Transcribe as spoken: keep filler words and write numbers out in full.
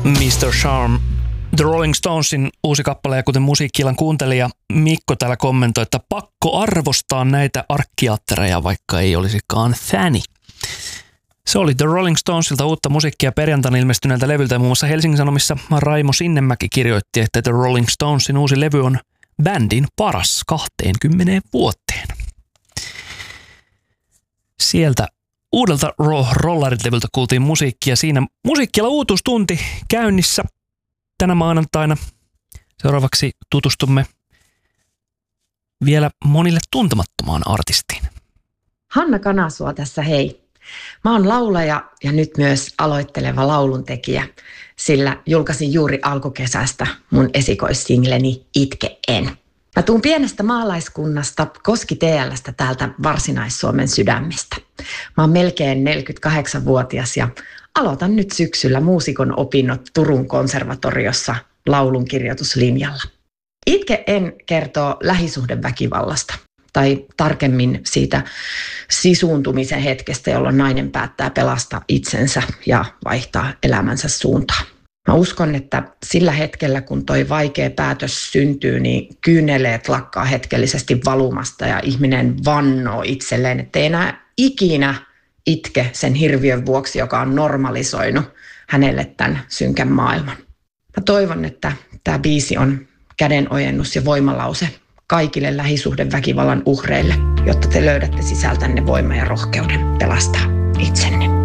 mister Charm, The Rolling Stonesin uusi kappale, ja kuten musiikki-illan kuuntelija Mikko täällä kommentoi, että pakko arvostaa näitä arkkiattereja, vaikka ei olisikaan fäni. Se oli The Rolling Stonesilta uutta musiikkia perjantaina ilmestyneeltä levyltä, ja muun muassa Helsingin Sanomissa Raimo Sinnemäki kirjoitti, että The Rolling Stonesin uusi levy on bändin paras kahteenkymmeneen vuoteen. Sieltä uudelta Rollarit-levyltä kuultiin musiikkia. Siinä musiikkialla uutuustunti käynnissä tänä maanantaina. Seuraavaksi tutustumme vielä monille tuntemattomaan artistiin. Hanna Kanasuo tässä, hei. Mä oon laulaja ja nyt myös aloitteleva lauluntekijä, sillä julkaisin juuri alkukesästä mun esikoissingleni Itke en. Mä tuun pienestä maalaiskunnasta Koski T L:stä täältä Varsinais-Suomen sydämestä. Mä oon melkein neljäkymmentäkahdeksanvuotias ja aloitan nyt syksyllä muusikon opinnot Turun konservatoriossa laulunkirjoituslinjalla. Itke en kertoo lähisuhdeväkivallasta, tai tarkemmin siitä sisuuntumisen hetkestä, jolloin nainen päättää pelastaa itsensä ja vaihtaa elämänsä suuntaan. Mä uskon, että sillä hetkellä, kun toi vaikea päätös syntyy, niin kyyneleet lakkaa hetkellisesti valumasta ja ihminen vannoo itselleen, ettei enää ikinä itke sen hirviön vuoksi, joka on normalisoinut hänelle tämän synkän maailman. Mä toivon, että tämä biisi on kädenojennus ja voimalause kaikille lähisuhdeväkivallan uhreille, jotta te löydätte sisältänne voiman ja rohkeuden pelastaa itsenne.